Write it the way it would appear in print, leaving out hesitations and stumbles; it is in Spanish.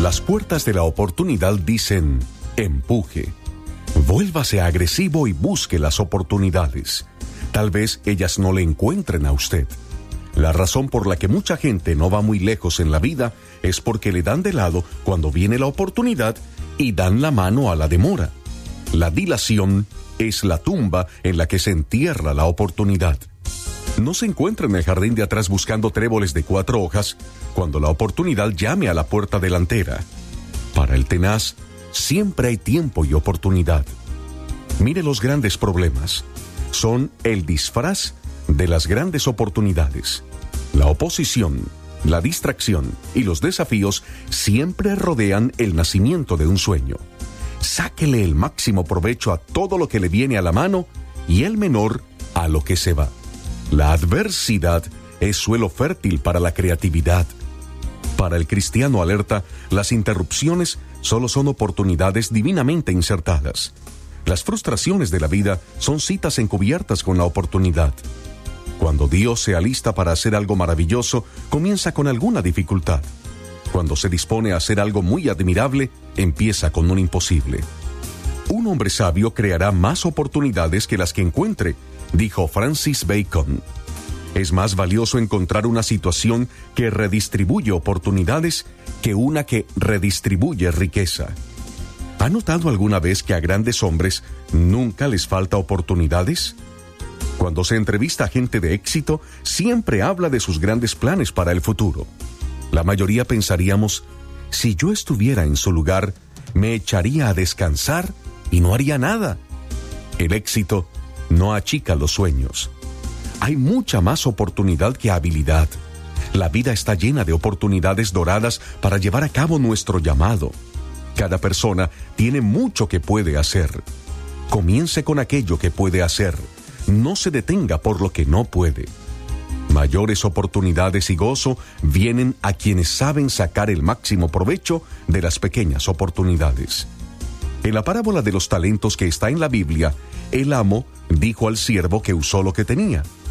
Las puertas de la oportunidad dicen, empuje. Vuélvase agresivo y busque las oportunidades. Tal vez ellas no le encuentren a usted. La razón por la que mucha gente no va muy lejos en la vida es porque le dan de lado cuando viene la oportunidad y dan la mano a la demora. La dilación es la tumba en la que se entierra la oportunidad. No se encuentra en el jardín de atrás buscando tréboles de 4 hojas cuando la oportunidad llame a la puerta delantera. Para el tenaz, siempre hay tiempo y oportunidad. Mire los grandes problemas. Son el disfraz de las grandes oportunidades. La oposición, la distracción y los desafíos siempre rodean el nacimiento de un sueño. Sáquele el máximo provecho a todo lo que le viene a la mano y el menor a lo que se va. La adversidad es suelo fértil para la creatividad. Para el cristiano alerta, las interrupciones solo son oportunidades divinamente insertadas. Las frustraciones de la vida son citas encubiertas con la oportunidad. Cuando Dios se alista para hacer algo maravilloso, comienza con alguna dificultad. Cuando se dispone a hacer algo muy admirable, empieza con un imposible. Un hombre sabio creará más oportunidades que las que encuentre, dijo Francis Bacon. Es más valioso encontrar una situación que redistribuye oportunidades que una que redistribuye riqueza. ¿Ha notado alguna vez que a grandes hombres nunca les falta oportunidades? Cuando se entrevista a gente de éxito, siempre habla de sus grandes planes para el futuro. La mayoría pensaríamos, si yo estuviera en su lugar, me echaría a descansar y no haría nada. El éxito no achica los sueños. Hay mucha más oportunidad que habilidad. La vida está llena de oportunidades doradas para llevar a cabo nuestro llamado. Cada persona tiene mucho que puede hacer. Comience con aquello que puede hacer. No se detenga por lo que no puede. Mayores oportunidades y gozo vienen a quienes saben sacar el máximo provecho de las pequeñas oportunidades. En la parábola de los talentos que está en la Biblia, el amo dijo al siervo que usó lo que tenía: